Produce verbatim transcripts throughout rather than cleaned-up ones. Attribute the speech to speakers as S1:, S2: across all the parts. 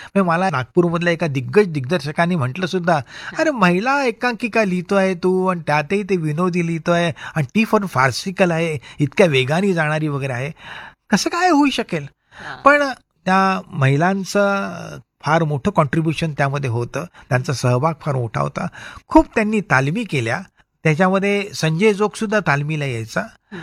S1: म्हणजे मला नागपूरमधल्या एका दिग्गज दिग्दर्शकांनी म्हटलं सुद्धा, अरे महिला एकांकिका लिहितोय तू आणि त्यातही ते विनोदी लिहितोय आणि ती पण फार्सिकल आहे, इतक्या वेगाने जाणारी वगैरे आहे, कसं काय होऊ शकेल. पण त्या महिलांचं फार मोठं कॉन्ट्रीब्युशन त्यामध्ये होतं, त्यांचा सहभाग फार मोठा होता. खूप त्यांनी तालमी केल्या. त्याच्यामध्ये संजय जोग सुद्धा तालमीला यायचा.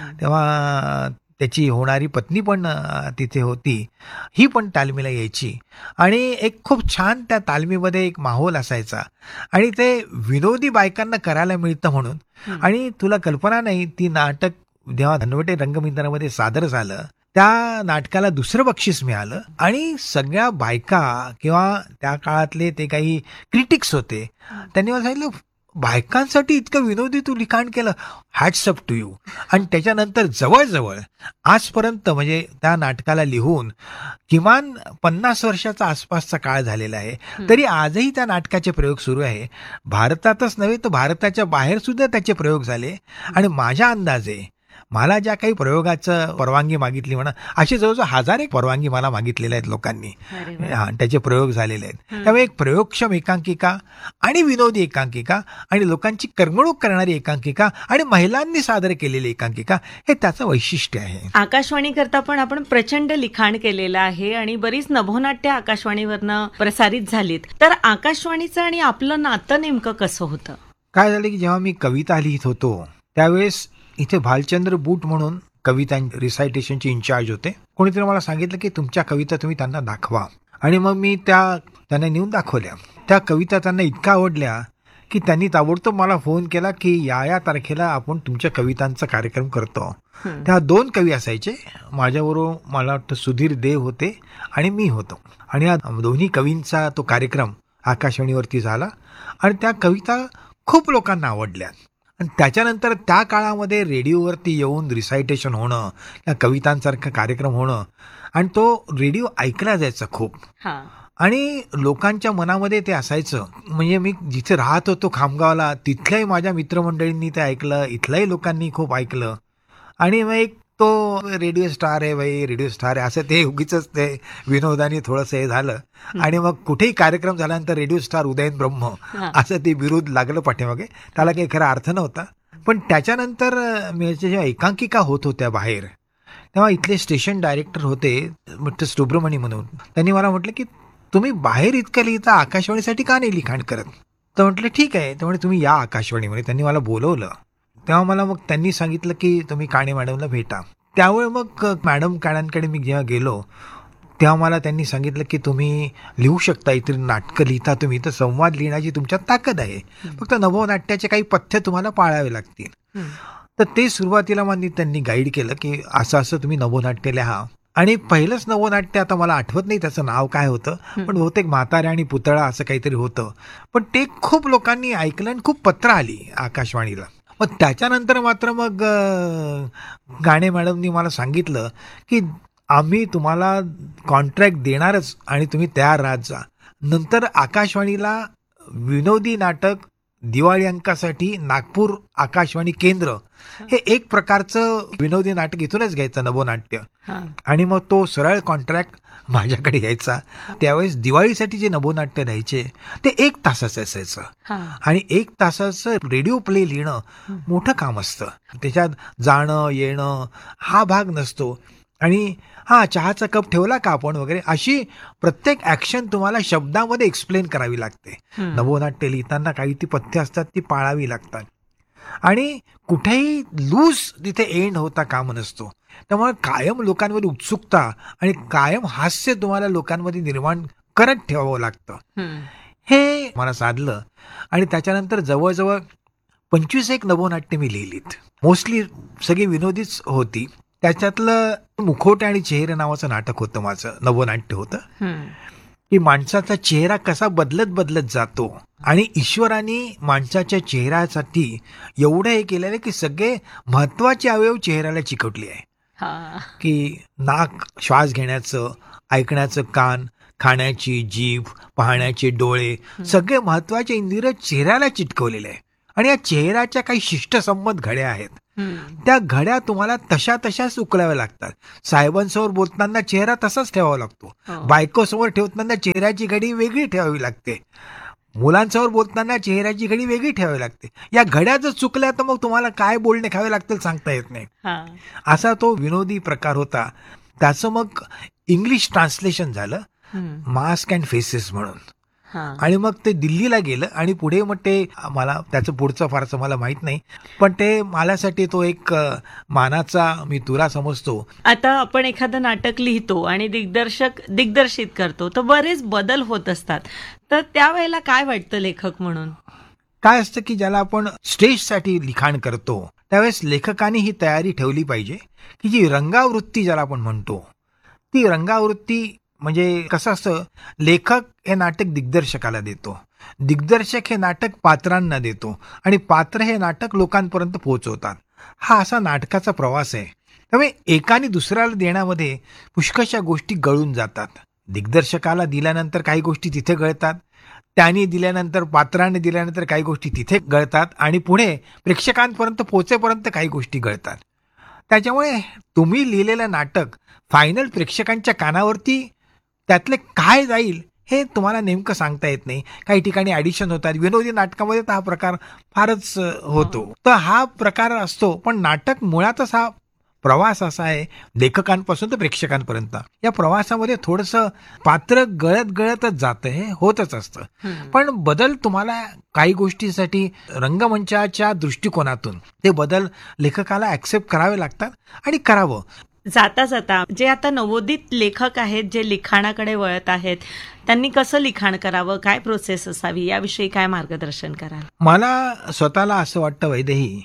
S1: तेव्हा त्याची होणारी पत्नी पण तिथे होती, ही पण तालमीला यायची आणि एक खूप छान त्या तालमीमध्ये एक माहोल असायचा आणि ते विनोदी बायकांना करायला मिळतं म्हणून. आणि तुला कल्पना नाही, ती नाटक जेव्हा धनवटे रंगमंदिरामध्ये सादर झालं, त्या नाटकाला दुसरं बक्षीस मिळालं आणि सगळ्या बायका किंवा त्या काळातले ते काही क्रिटिक्स होते, त्यांनी मला सांगितलं, बायकांसाठी इतकं विनोदी तू लिखाण केलं, हॅट्स अप टू यू. आणि त्याच्यानंतर जवळजवळ आजपर्यंत म्हणजे त्या नाटकाला लिहून किमान पन्नास वर्षाचा आसपासचा काळ झालेला आहे, तरी आजही त्या नाटकाचे प्रयोग सुरू आहे. भारतातच नव्हे तर भारताच्या बाहेर सुद्धा त्याचे प्रयोग झाले. आणि माझ्या अंदाजे मला ज्या काही प्रयोगाचं परवानगी मागितली म्हणा, अशी जवळजवळ हजार एक परवानगी मला मागितलेल्या आहेत लोकांनी, त्याचे प्रयोग झालेले आहेत. त्यामुळे एक प्रयोगक्षम एकांकिका आणि विनोदी एकांकिका आणि लोकांची करमणूक करणारी एकांकिका आणि महिलांनी सादर केलेली एकांकिका, हे त्याचं वैशिष्ट्य आहे.
S2: आकाशवाणी करता पण आपण प्रचंड लिखाण केलेलं आहे आणि बरीच नभोनाट्य आकाशवाणीवरनं प्रसारित झालीत. तर आकाशवाणीचं आणि आपलं नातं नेमकं कसं होतं?
S1: काय झालं की जेव्हा मी कविता लिहित होतो त्यावेळेस इथे भालचंद्र बूट म्हणून कविता रिसायटेशनचे इन्चार्ज होते. कोणीतरी मला सांगितलं की तुमच्या कविता तुम्ही त्यांना दाखवा. आणि मग मी त्या त्यांना नेऊन दाखवल्या. त्या कविता त्यांना इतक्या आवडल्या की त्यांनी ताबडतोब मला फोन केला की या या तारखेला आपण तुमच्या कवितांचा कार्यक्रम करतो. त्या दोन कवी असायचे माझ्याबरोबर, मला वाटतं सुधीर देव होते आणि मी होतो. आणि या दोन्ही कवींचा तो कार्यक्रम आकाशवाणीवरती झाला आणि त्या कविता खूप लोकांना आवडल्या. आणि त्याच्यानंतर त्या काळामध्ये रेडिओवरती येऊन रिसायटेशन होणं, त्या कवितांसारखा कार्यक्रम होणं आणि तो रेडिओ ऐकला जायचा खूप. आणि लोकांच्या मनामध्ये ते असायचं. म्हणजे मी जिथे राहत होतो खामगावला, तिथल्याही माझ्या मित्रमंडळींनी ते ऐकलं, इथल्याही लोकांनी खूप ऐकलं. आणि मग एक तो रेडिओ स्टार आहे बाई, रेडिओ स्टार आहे असं ते उगीच ते विनोदाने थोडंसं हे झालं. आणि मग कुठेही कार्यक्रम झाल्यानंतर रेडिओ स्टार उदयन ब्रह्म असं ते विरोध लागलं पाठीमागे. त्याला काही खरा अर्थ नव्हता. पण त्याच्यानंतर जेव्हा एकांकिका होत होत्या बाहेर, तेव्हा इथले स्टेशन डायरेक्टर होते मिस्टर सुब्रमणी म्हणून. त्यांनी मला म्हटलं की तुम्ही बाहेर इतकं लिहिता, आकाशवाणीसाठी का नाही लिखाण करत? तर म्हटलं ठीक आहे. त्यामुळे तुम्ही या आकाशवाणीमध्ये. त्यांनी मला बोलवलं. तेव्हा मला मग त्यांनी सांगितलं की तुम्ही काणे मॅडमला भेटा. त्यावेळी मग मॅडम काण्यांकडे मी जेव्हा गेलो तेव्हा मला त्यांनी सांगितलं की तुम्ही लिहू शकता, इतर नाटकं लिहिता तुम्ही, तर संवाद लिहिण्याची तुमच्यात ताकद आहे, फक्त नभोनाट्याचे काही पथ्य तुम्हाला पाळावे लागतील. तर ते सुरुवातीला मला त्यांनी गाईड केलं की असं असं तुम्ही नभोनाट्य लिहा. आणि पहिलंच नवनाट्य आता मला आठवत नाही त्याचं नाव काय होतं, पण बहुतेक म्हातारे आणि पुतळा असं काहीतरी होतं. पण ते खूप लोकांनी ऐकलं आणि खूप पत्र आली आकाशवाणीला. मग त्याच्यानंतर मात्र मग गाणे मॅडमनी मला सांगितलं की आम्ही तुम्हाला कॉन्ट्रॅक्ट देणारच आणि तुम्ही तयार राहत जा. नंतर आकाशवाणीला विनोदी नाटक दिवाळी अंकासाठी नागपूर आकाशवाणी केंद्र हे एक प्रकारचं विनोदी नाटक इथूनच घ्यायचं नभोनाट्य. आणि मग तो सरळ कॉन्ट्रॅक्ट माझ्याकडे यायचा. त्यावेळेस दिवाळीसाठी जे नभोनाट्य राहायचे ते एक तासाचं असायचं. आणि एक तासाचं रेडिओ प्ले लिहिणं मोठं काम असतं. त्याच्यात जाणं येणं हा भाग नसतो. आणि हा चहाचा कप ठेवला का आपण वगैरे अशी प्रत्येक ऍक्शन तुम्हाला शब्दामध्ये एक्सप्लेन करावी लागते. नभोनाट्य लिहिताना काही ती पथ्य असतात ती पाळावी लागतात. आणि कुठेही लूज तिथे एंड होता काम नसतो. त्यामुळे कायम लोकांमध्ये उत्सुकता आणि कायम हास्य तुम्हाला लोकांमध्ये निर्माण करत ठेवावं लागतं. हे मला साधलं. आणि त्याच्यानंतर जवळजवळ पंचवीस एक नभोनाट्य मी लिहिलीत. मोस्टली सगळी विनोदीच होती. त्याच्यातलं मुखवटे आणि चेहरे नावाचं नाटक होतं माझं, नभोनाट्य होतं. की माणसाचा चेहरा कसा बदलत बदलत जातो आणि ईश्वराने माणसाच्या चेहऱ्यासाठी एवढं हे केलेलं की सगळे महत्वाचे अवयव चेहऱ्याला चिकटले आहे. की नाक, श्वास घेण्याचं, ऐकण्याचं कान, खाण्याची जीभ, पाहण्याचे डोळे, सगळे महत्वाचे इंद्रिय चेहऱ्याला चिटकवलेले आहे. आणि या चेहऱ्याच्या काही शिष्टसंमत घड्या आहेत.
S2: हम्म.
S1: त्या घड्या तुम्हाला तशा तशाच उकलाव्या लागतात. साहेबांसमोर बोलताना चेहरा तसाच ठेवावा लागतो.
S2: हो.
S1: बायकोसमोर ठेवताना चेहऱ्याची घडी वेगळी ठेवावी लागते. मुलांसमोर बोलताना चेहऱ्याची घडी वेगळी ठेवावी लागते. या घड्या जर चुकल्या तर मग तुम्हाला काय बोलणे खावे लागतील सांगता येत नाही.
S2: हा.
S1: असा तो विनोदी प्रकार होता. त्याचं मग इंग्लिश ट्रान्सलेशन झालं
S2: हम्म.
S1: मास्क अँड फेसेस म्हणून.
S2: हा.
S1: आणि मग ते दिल्लीला गेलं आणि पुढे मग ते मला त्याचं पुढचं फारसं मला माहित नाही, पण ते माझ्यासाठी तो एक अ, मानाचा मी तुरा समजतो.
S2: आता आपण एखादं नाटक लिहितो आणि दिग्दर्शक दिग्दर्शित करतो तर बरेच बदल होत असतात. तर त्यावेळेला काय वाटतं लेखक म्हणून?
S1: काय असतं की ज्याला आपण स्टेजसाठी लिखाण करतो त्यावेळेस लेखकाने ही तयारी ठेवली पाहिजे की जी रंगावृत्ती ज्याला आपण म्हणतो ती रंगावृत्ती म्हणजे कसं असतं, लेखक हे नाटक दिग्दर्शकाला देतो, दिग्दर्शक हे नाटक पात्रांना देतो आणि पात्र हे नाटक लोकांपर्यंत पोहोचवतात. हा असा नाटकाचा प्रवास आहे. त्यामुळे एकाने दुसऱ्याला देण्यामध्ये पुष्कळशा गोष्टी गळून जातात. दिग्दर्शकाला दिल्यानंतर काही गोष्टी तिथे गळतात, त्यांनी दिल्यानंतर पात्रांनी दिल्यानंतर काही गोष्टी तिथे गळतात आणि पुढे प्रेक्षकांपर्यंत पोहोचेपर्यंत काही गोष्टी गळतात. त्याच्यामुळे तुम्ही लिहिलेलं नाटक फायनल प्रेक्षकांच्या कानावरती त्यातले काय जाईल हे तुम्हाला नेमकं सांगता येत नाही. काही ठिकाणी ॲडिशन होतात. विनोदी नाटकामध्ये तर हा प्रकार फारच अ, होतो. तर हा प्रकार असतो, पण नाटक मुळातच हा प्रवास असा आहे लेखकांपासून तर प्रेक्षकांपर्यंत. या प्रवासामध्ये थोडंसं पात्र गळत गळतच जातं, हे होतच असतं.
S2: हम्म.
S1: पण बदल तुम्हाला काही गोष्टीसाठी रंगमंचाच्या दृष्टिकोनातून ते बदल लेखकाला ॲक्सेप्ट करावे लागतात आणि करावं.
S2: जाता जाता जे आता नवोदित लेखक आहेत, जे लिखाणाकडे वळत आहेत, त्यांनी कसं लिखाण करावं, काय प्रोसेस असावी, याविषयी काय मार्गदर्शन कराल?
S1: मला स्वतःला असं वाटतं वैदेही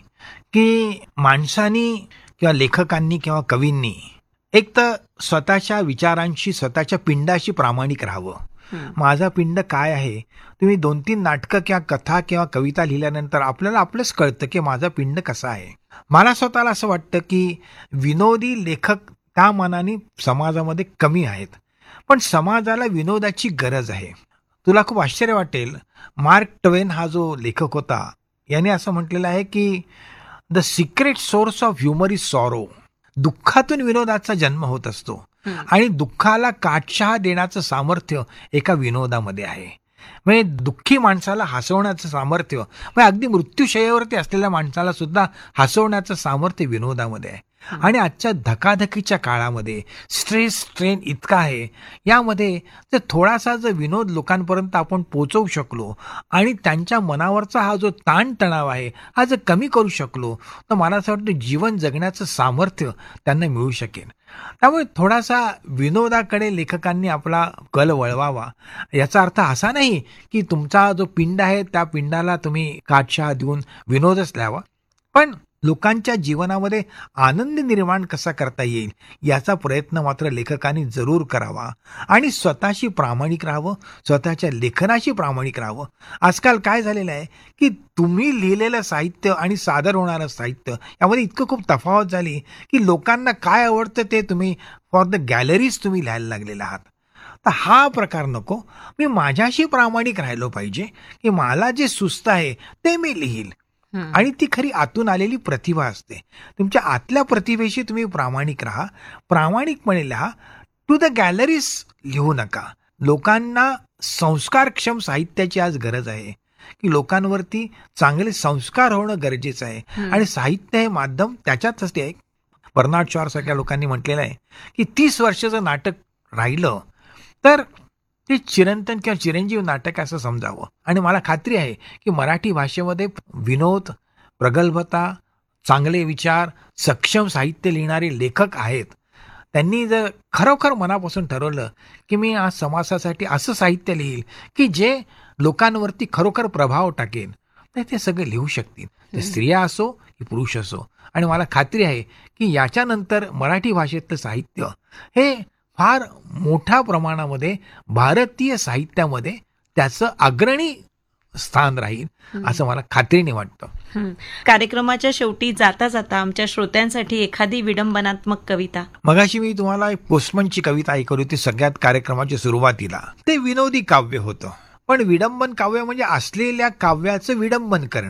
S1: की माणसांनी किंवा लेखकांनी किंवा कवींनी एक तर स्वतःच्या विचारांशी स्वतःच्या पिंडाशी प्रामाणिक राहावं.
S2: हम्म.
S1: माझा पिंड काय आहे, तुम्ही दोन तीन नाटकं किंवा कथा किंवा कविता लिहिल्यानंतर आपल्याला आपलंच कळतं की माझा पिंड कसा आहे. मला स्वतःला असं वाटतं की विनोदी लेखक त्या मानाने समाजामध्ये कमी आहेत, पण समाजाला विनोदाची गरज आहे. तुला खूप आश्चर्य वाटेल, मार्क ट्वेन हा जो लेखक होता याने असं म्हटलेलं आहे की the secret source of humour is sorrow. दुःखातून विनोदाचा जन्म होत असतो
S2: हम्म.
S1: आणि दुःखाला काटछाया देण्याचं सामर्थ्य एका विनोदामध्ये आहे. म्हणजे दुःखी माणसाला हसवण्याचं सामर्थ्य, म्हणजे अगदी मृत्यूशय्येवरती असलेल्या माणसाला सुद्धा हसवण्याचं सामर्थ्य विनोदामध्ये आहे. आणि आजच्या धकाधकीच्या काळामध्ये स्ट्रेस स्ट्रेन इतका आहे, यामध्ये जर थोडासा जर विनोद लोकांपर्यंत आपण पोचवू शकलो आणि त्यांच्या मनावरचा हा जो ताणतणाव आहे हा जर कमी करू शकलो तर मला असं वाटतं जीवन जगण्याचं सामर्थ्य त्यांना मिळू शकेल. त्यामुळे थोडासा विनोदाकडे लेखकांनी आपला कल वळवावा. याचा अर्थ असा नाही की तुमचा जो पिंड आहे त्या पिंडाला तुम्ही काटछाया देऊन विनोदच लिहावा, पण लोकांच्या जीवनामध्ये आनंद निर्माण कसा करता येईल याचा प्रयत्न मात्र लेखकांनी जरूर करावा आणि स्वतःशी प्रामाणिक राहावं, स्वतःच्या लेखनाशी प्रामाणिक राहावं. आजकाल काय झालेलं आहे की तुम्ही लिहिलेलं साहित्य आणि सादर होणारं साहित्य यामध्ये इतकं खूप तफावत झाली की लोकांना काय आवडतं ते तुम्ही फॉर द गॅलरीज तुम्ही लिहायला लागलेला आहात. तर हा प्रकार नको. मी माझ्याशी प्रामाणिक राहिलो पाहिजे की मला जे सुचतं आहे ते मी लिहील.
S2: हम्म.
S1: आणि ती खरी आतून आलेली प्रतिभा असते. तुमच्या आतल्या प्रतिभेशी तुम्ही प्रामाणिक राहा, प्रामाणिकपणे लिहा. टू द गॅलरीज लिहू नका. लोकांना संस्कारक्षम साहित्याची आज गरज आहे की लोकांवरती चांगले संस्कार होणं गरजेचं आहे
S2: हम्म.
S1: आणि साहित्य हे माध्यम त्याच्यात असते आहे. बर्नार्ड शॉ सारख्या लोकांनी म्हटलेलं आहे की तीस वर्षाचं नाटक राहिलं तर ते चिरंतन किंवा चिरंजीव नाटक असं समजावं. आणि मला खात्री आहे की मराठी भाषेमध्ये विनोद, प्रगल्भता, चांगले विचार, सक्षम साहित्य लिहिणारे लेखक आहेत. त्यांनी जर खरोखर मनापासून ठरवलं की मी आज समाजासाठी असं साहित्य लिहील की जे लोकांवरती खरोखर प्रभाव टाकेल, तर ते सगळे लिहू शकतील. ते स्त्रिया असो की पुरुष असो. आणि मला खात्री आहे की याच्यानंतर मराठी भाषेतलं साहित्य हे फार मोठ्या प्रमाणामध्ये भारतीय साहित्यामध्ये त्याचं अग्रणी स्थान राहील असं मला खात्रीने वाटतं.
S2: हम्म. कार्यक्रमाच्या शेवटी जाता जाता आमच्या श्रोत्यांसाठी एखादी विडंबनात्मक कविता.
S1: मगाशी मी तुम्हाला एक पोस्टमनची कविता ऐकवली होती सगळ्यात कार्यक्रमाच्या सुरुवातीला. ते विनोदी काव्य होतं, पण विडंबन काव्य म्हणजे असलेल्या काव्याचं विडंबन करणं.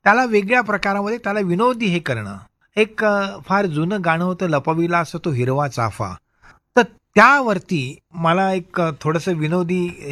S1: त्याला वेगळ्या प्रकारामध्ये त्याला विनोदी हे करणं. एक अ, फार जुनं गाणं होतं, लपविला असं तो हिरवा चाफा. तर त्यावरती मला एक अ, थोडंसं विनोदी